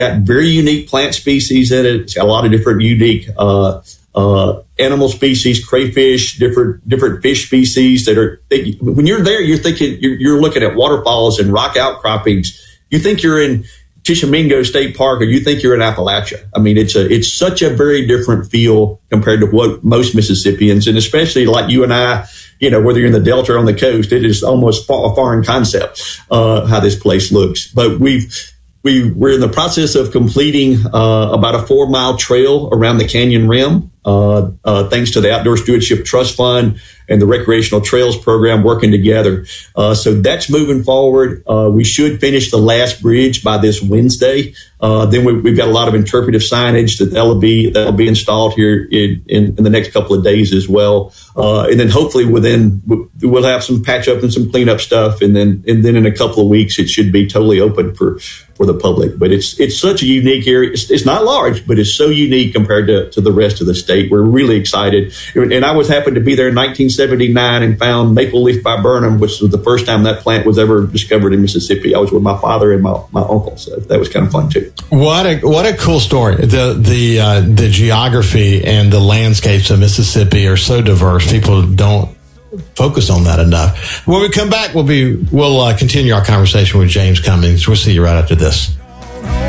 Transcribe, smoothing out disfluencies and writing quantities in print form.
got very unique plant species in it. It's got a lot of different unique animal species, crayfish, different fish species that are. When you're there, you're thinking you're looking at waterfalls and rock outcroppings. You think you're in Tishomingo State Park, or you think you're in Appalachia. I mean, it's such a very different feel compared to what most Mississippians, and especially like you and I, whether you're in the Delta or on the coast, it is almost a foreign concept how this place looks. But we're in the process of completing about a 4-mile trail around the canyon rim, thanks to the Outdoor Stewardship Trust Fund and the Recreational Trails Program working together. So that's moving forward. We should finish the last bridge by this Wednesday. Then we've got a lot of interpretive signage that'll be installed here in the next couple of days as well. And then hopefully we'll have some patch up and some cleanup stuff. And then in a couple of weeks, it should be totally open for the public. But it's such a unique area. It's not large, but it's so unique compared to the rest of the state. We're really excited. And I happened to be there in 1979 and found Maple Leaf Viburnum, which was the first time that plant was ever discovered in Mississippi. I was with my father and my uncle, so that was kind of fun too. What a cool story. The geography and the landscapes of Mississippi are so diverse. People don't focus on that enough. When we come back, we'll continue our conversation with James Cummings. We'll see you right after this.